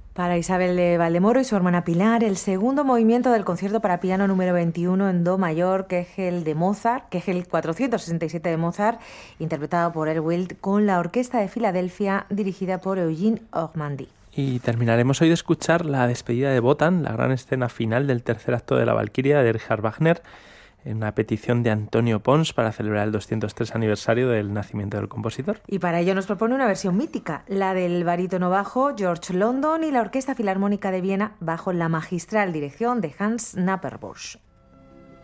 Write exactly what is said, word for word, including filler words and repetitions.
Para Isabel de Valdemoro y su hermana Pilar, el segundo movimiento del concierto para piano número veintiuno en do mayor, que es el de Mozart, que es el cuatrocientos sesenta y siete de Mozart, interpretado por Elwild con la Orquesta de Filadelfia, dirigida por Eugene Ormandy. Y terminaremos hoy de escuchar la despedida de Wotan, la gran escena final del tercer acto de la Valquiria de Richard Wagner, en una petición de Antonio Pons para celebrar el doscientos tres aniversario del nacimiento del compositor. Y para ello nos propone una versión mítica, la del barítono bajo George London y la Orquesta Filarmónica de Viena bajo la magistral dirección de Hans Knapperbusch.